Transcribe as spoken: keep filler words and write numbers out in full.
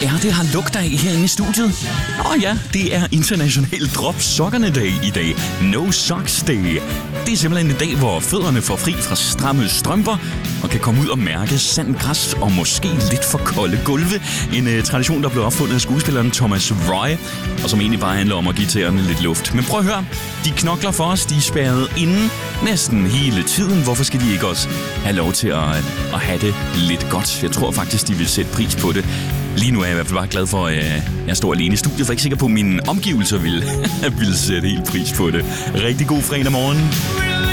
er det, har lugter af herinde i studiet? Åh ja, det er International Drop Sokkerne Dag i dag. No Socks Day. Det er simpelthen en dag, hvor fødderne får fri fra stramme strømper og kan komme ud og mærke sand græs og måske lidt for kolde gulve. En uh, tradition, der blev opfundet af skuespilleren Thomas Roy, og som egentlig bare handler om at give tæerne lidt luft. Men prøv at høre, de knokler for os, de er spærret inde næsten hele tiden. Hvorfor skal de ikke også have lov til at, at have det lidt godt? Jeg tror faktisk, de vil sætte pris på det. Lige nu er jeg i hvert fald bare glad for, at jeg står alene i studiet, for jeg er ikke sikker på, at mine omgivelser vil, vil sætte helt pris på det. Rigtig god fredag morgen.